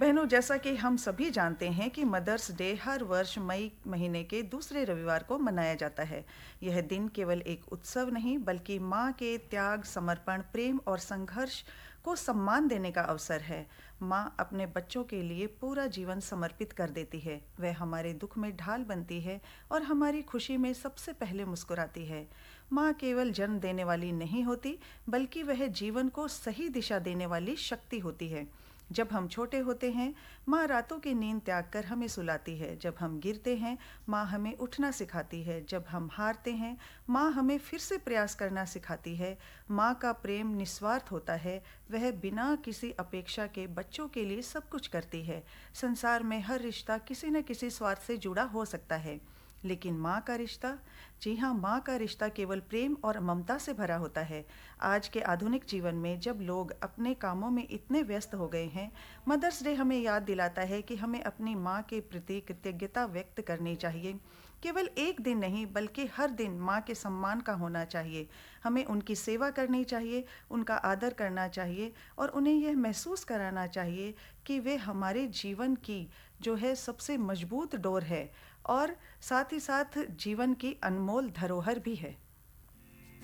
बहनों, जैसा कि हम सभी जानते हैं कि मदर्स डे हर वर्ष मई महीने के दूसरे रविवार को मनाया जाता है। यह दिन केवल एक उत्सव नहीं बल्कि माँ के त्याग, समर्पण, प्रेम और संघर्ष को सम्मान देने का अवसर है। माँ अपने बच्चों के लिए पूरा जीवन समर्पित कर देती है। वह हमारे दुख में ढाल बनती है और हमारी खुशी में सबसे पहले मुस्कुराती है। माँ केवल जन्म देने वाली नहीं होती, बल्कि वह जीवन को सही दिशा देने वाली शक्ति होती है। जब हम छोटे होते हैं, माँ रातों की नींद त्याग कर हमें सुलाती है। जब हम गिरते हैं, माँ हमें उठना सिखाती है। जब हम हारते हैं, माँ हमें फिर से प्रयास करना सिखाती है। माँ का प्रेम निस्वार्थ होता है। वह बिना किसी अपेक्षा के बच्चों के लिए सब कुछ करती है। संसार में हर रिश्ता किसी न किसी स्वार्थ से जुड़ा हो सकता है, लेकिन माँ का रिश्ता, जी हाँ, माँ का रिश्ता केवल प्रेम और ममता से भरा होता है। आज के आधुनिक जीवन में जब लोग अपने कामों में इतने व्यस्त हो गए हैं, मदर्स डे हमें याद दिलाता है कि हमें अपनी माँ के प्रति कृतज्ञता व्यक्त करनी चाहिए। केवल एक दिन नहीं बल्कि हर दिन माँ के सम्मान का होना चाहिए। हमें उनकी सेवा करनी चाहिए, उनका आदर करना चाहिए और उन्हें यह महसूस कराना चाहिए कि वे हमारे जीवन की जो है सबसे मजबूत डोर है और साथ ही साथ जीवन की अनमोल धरोहर भी है।